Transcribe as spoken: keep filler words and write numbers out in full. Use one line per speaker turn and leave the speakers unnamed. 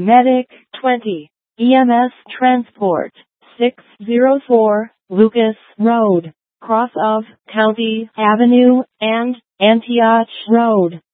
Medic twenty, E M S Transport six oh four, Lucas Road, cross of County Avenue and Antioch Road.